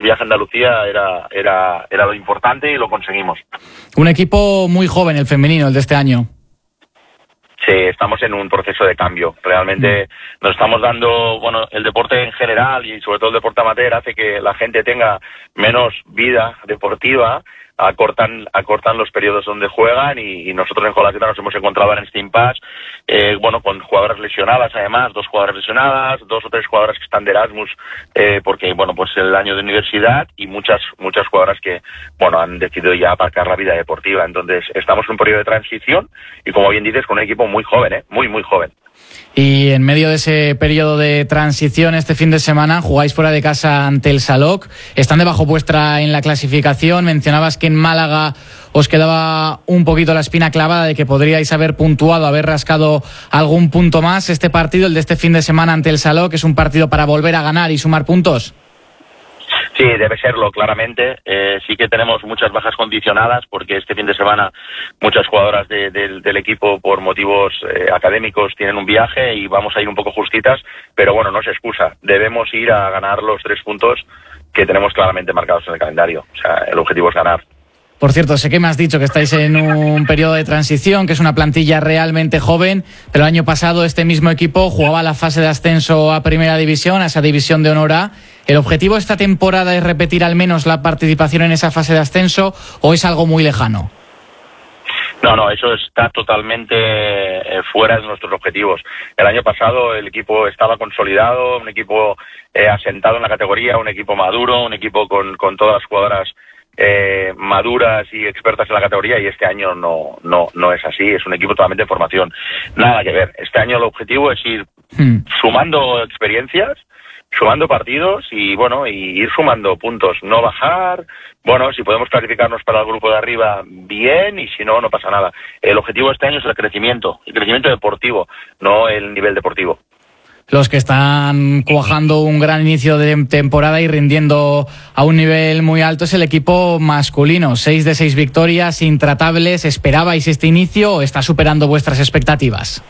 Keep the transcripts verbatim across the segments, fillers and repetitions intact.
viaje a Andalucía era, era, era lo importante y lo conseguimos. Un equipo muy joven, el femenino, el de este año. Sí, estamos en un proceso de cambio. Realmente mm. nos estamos dando, bueno, el deporte en general y sobre todo el deporte amateur hace que la gente tenga menos vida deportiva, acortan acortan los periodos donde juegan y, y nosotros en Jolaseta nos hemos encontrado en este impasse, eh, bueno, con jugadoras lesionadas además, dos jugadoras lesionadas, dos o tres jugadoras que están de Erasmus, eh, porque, bueno, pues el año de universidad y muchas muchas jugadoras que, bueno, han decidido ya aparcar la vida deportiva. Entonces estamos en un periodo de transición y, como bien dices, con un equipo muy joven, ¿eh? muy, muy joven. Y en medio de ese periodo de transición, este fin de semana jugáis fuera de casa ante el Salok. Están debajo vuestra en la clasificación. Mencionabas que en Málaga os quedaba un poquito la espina clavada de que podríais haber puntuado, haber rascado algún punto más. Este partido, el de este fin de semana ante el Salok, es un partido para volver a ganar y sumar puntos. Sí, debe serlo, claramente. Eh, sí que tenemos muchas bajas condicionadas porque este fin de semana muchas jugadoras de, de, del equipo por motivos eh, académicos tienen un viaje y vamos a ir un poco justitas, pero bueno, no se excusa. Debemos ir a ganar los tres puntos que tenemos claramente marcados en el calendario. O sea, el objetivo es ganar. Por cierto, sé que me has dicho que estáis en un periodo de transición, que es una plantilla realmente joven, pero el año pasado este mismo equipo jugaba la fase de ascenso a Primera División, a esa División de Honor A. ¿El objetivo esta temporada es repetir al menos la participación en esa fase de ascenso o es algo muy lejano? No, no, eso está totalmente eh, fuera de nuestros objetivos. El año pasado el equipo estaba consolidado, un equipo eh, asentado en la categoría, un equipo maduro, un equipo con, con todas las jugadoras Eh, maduras y expertas en la categoría, y este año no no no es así, es un equipo totalmente en formación. Nada que ver. Este año el objetivo es ir hmm. sumando experiencias, sumando partidos y bueno, y ir sumando puntos, no bajar. Bueno, si podemos clasificarnos para el grupo de arriba, bien, y si no, no pasa nada. El objetivo este año es el crecimiento, el crecimiento deportivo, no el nivel deportivo. Los que están cuajando un gran inicio de temporada y rindiendo a un nivel muy alto es el equipo masculino. Seis de seis victorias, intratables. ¿Esperabais este inicio o está superando vuestras expectativas?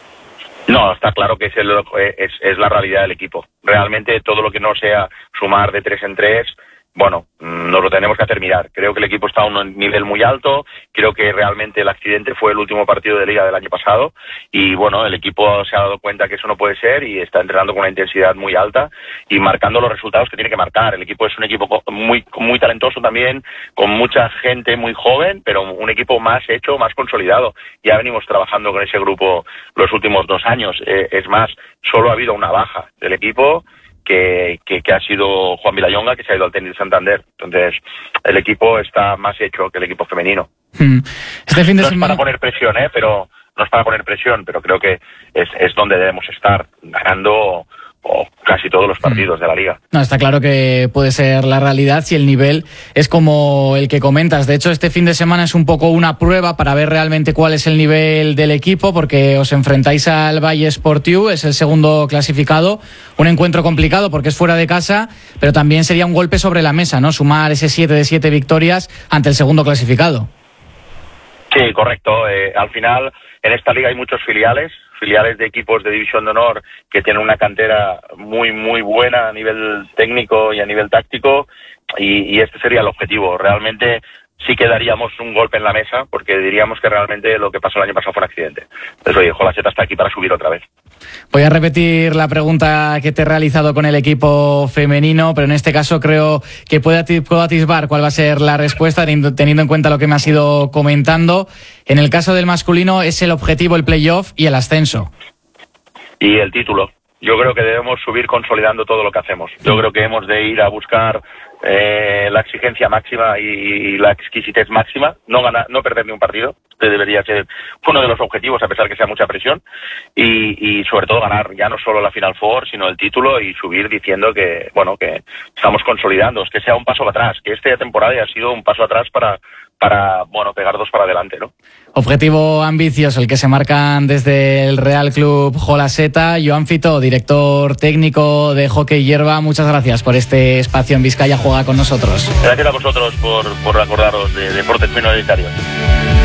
No, está claro que es, el, es, es la realidad del equipo. Realmente todo lo que no sea sumar de tres en tres, bueno, nos lo tenemos que hacer mirar. Creo que el equipo está a un nivel muy alto, creo que realmente el accidente fue el último partido de Liga del año pasado y bueno, el equipo se ha dado cuenta que eso no puede ser y está entrenando con una intensidad muy alta y marcando los resultados que tiene que marcar. El equipo es un equipo muy, muy talentoso también, con mucha gente muy joven, pero un equipo más hecho, más consolidado. Ya venimos trabajando con ese grupo los últimos dos años. Eh, es más, solo ha habido una baja del equipo, Que, que, que ha sido Juan Vilayonga, que se ha ido al Tenis de Santander. Entonces, el equipo está más hecho que el equipo femenino. Este fin de no semana... es para poner presión, ¿eh? Pero no es para poner presión, pero creo que es, es donde debemos estar, ganando o casi todos los partidos de la liga. No, está claro que puede ser la realidad si el nivel es como el que comentas. De hecho, este fin de semana es un poco una prueba para ver realmente cuál es el nivel del equipo, porque os enfrentáis al Valle Esportiu, es el segundo clasificado. Un encuentro complicado porque es fuera de casa, pero también sería un golpe sobre la mesa, ¿no? Sumar ese siete de siete victorias ante el segundo clasificado. Sí, correcto. Eh, al final, en esta liga hay muchos filiales, filiales de equipos de División de Honor que tienen una cantera muy, muy buena a nivel técnico y a nivel táctico, y, y este sería el objetivo. Realmente sí que daríamos un golpe en la mesa, porque diríamos que realmente lo que pasó el año pasado fue un accidente. Entonces, oye, Jolaseta está aquí para subir otra vez. Voy a repetir la pregunta que te he realizado con el equipo femenino, pero en este caso creo que puedo atisbar cuál va a ser la respuesta, teniendo en cuenta lo que me has ido comentando. En el caso del masculino, ¿es el objetivo el playoff y el ascenso? Y el título. Yo creo que debemos subir consolidando todo lo que hacemos. Yo creo que hemos de ir a buscar eh, la exigencia máxima y, y la exquisitez máxima, no ganar, no perder ni un partido. Este debería ser uno de los objetivos, a pesar que sea mucha presión, y, y sobre todo ganar ya no solo la Final Four, sino el título, y subir diciendo que, bueno, que estamos consolidando, que sea un paso atrás, que esta temporada ha sido un paso atrás para para, bueno, pegar dos para adelante, ¿no? Objetivo ambicioso el que se marcan desde el Real Club Jolaseta. Joan Fito, director técnico de Hockey Hierba, muchas gracias por este espacio en Vizcaya Juega con nosotros. Gracias a vosotros por, por acordaros de deportes minoritarios.